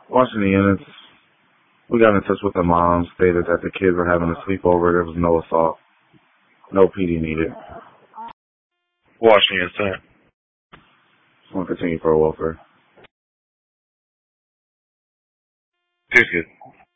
Washington units, we got in touch with the mom, stated that the kids were having a sleepover. There was no assault. No PD needed. Washington Center. Just want to continue for welfare. Good.